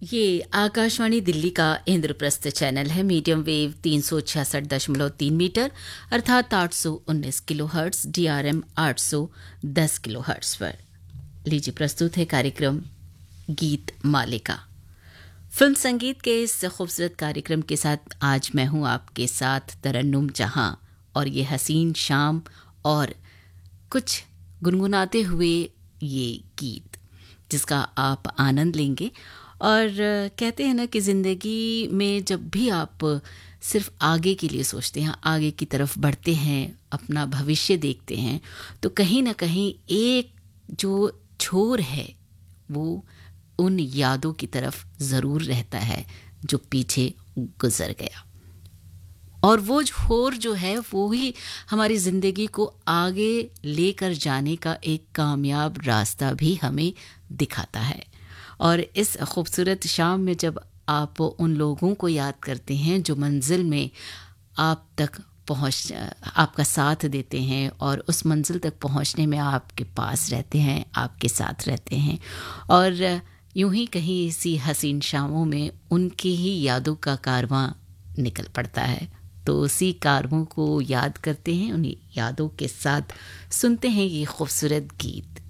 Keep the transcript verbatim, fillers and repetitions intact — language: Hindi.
ये आकाशवाणी दिल्ली का इंद्रप्रस्थ चैनल है। मीडियम वेव तीन सौ छियासठ दशमलव तीन मीटर अर्थात आठ सौ उन्नीस किलो हर्ट्स, डीआरएम आठ सौ दस किलो हर्ट्स पर। लीजिए प्रस्तुत है कार्यक्रम गीत मालिका। फिल्म संगीत के इस खूबसूरत कार्यक्रम के साथ आज मैं हूं आपके साथ तरन्नुम जहां, और ये हसीन शाम और कुछ गुनगुनाते हुए ये गीत जिसका आप आनंद लेंगे। और कहते हैं ना कि ज़िंदगी में जब भी आप सिर्फ आगे के लिए सोचते हैं, आगे की तरफ बढ़ते हैं, अपना भविष्य देखते हैं, तो कहीं ना कहीं एक जो छोर है वो उन यादों की तरफ ज़रूर रहता है जो पीछे गुजर गया। और वो छोर जो है वो ही हमारी ज़िंदगी को आगे लेकर जाने का एक कामयाब रास्ता भी हमें दिखाता है। और इस खूबसूरत शाम में जब आप उन लोगों को याद करते हैं जो मंजिल में आप तक पहुंच आपका साथ देते हैं और उस मंजिल तक पहुंचने में आपके पास रहते हैं, आपके साथ रहते हैं, और यूं ही कहीं इसी हसीन शामों में उनकी ही यादों का कारवां निकल पड़ता है। तो उसी कारवों को याद करते हैं, उन्हीं यादों के साथ सुनते हैं ये खूबसूरत गीत।